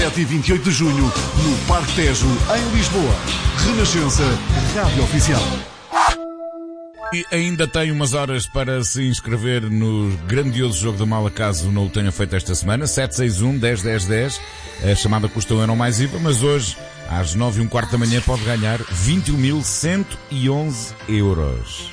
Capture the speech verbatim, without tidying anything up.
sete e vinte e oito de junho, no Parque Tejo, em Lisboa. Renascença Rádio Oficial. E ainda tem umas horas para se inscrever no grandioso jogo do mal, acaso não o tenha feito esta semana. sete seis um, dez, dez, dez. A chamada custa um euro mais I V A, mas hoje, às nove e um quarto da manhã, pode ganhar vinte e um mil cento e onze euros.